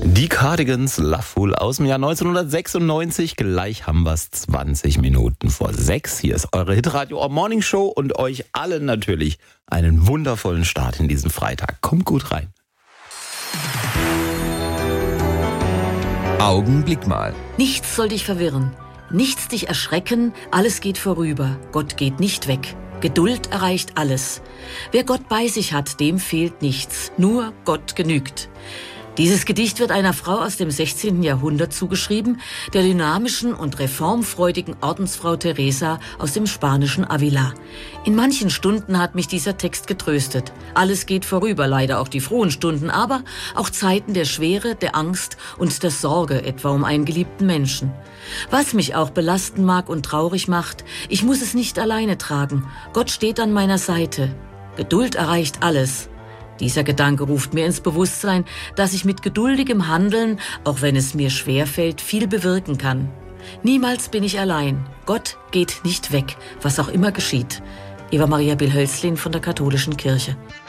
Die Cardigans, Love Fool aus dem Jahr 1996. Gleich haben wir es 20 Minuten vor 6. Hier ist eure Hitradio Morning Show und euch allen natürlich einen wundervollen Start in diesen Freitag. Kommt gut rein. Augenblick mal. Nichts soll dich verwirren, nichts dich erschrecken, alles geht vorüber, Gott geht nicht weg. Geduld erreicht alles. Wer Gott bei sich hat, dem fehlt nichts, nur Gott genügt. Dieses Gedicht wird einer Frau aus dem 16. Jahrhundert zugeschrieben, der dynamischen und reformfreudigen Ordensfrau Teresa aus dem spanischen Avila. In manchen Stunden hat mich dieser Text getröstet. Alles geht vorüber, leider auch die frohen Stunden, aber auch Zeiten der Schwere, der Angst und der Sorge, etwa um einen geliebten Menschen. Was mich auch belasten mag und traurig macht, ich muss es nicht alleine tragen. Gott steht an meiner Seite. Geduld erreicht alles. Dieser Gedanke ruft mir ins Bewusstsein, dass ich mit geduldigem Handeln, auch wenn es mir schwerfällt, viel bewirken kann. Niemals bin ich allein. Gott geht nicht weg, was auch immer geschieht. Eva Maria Bill-Hölzlin von der Katholischen Kirche.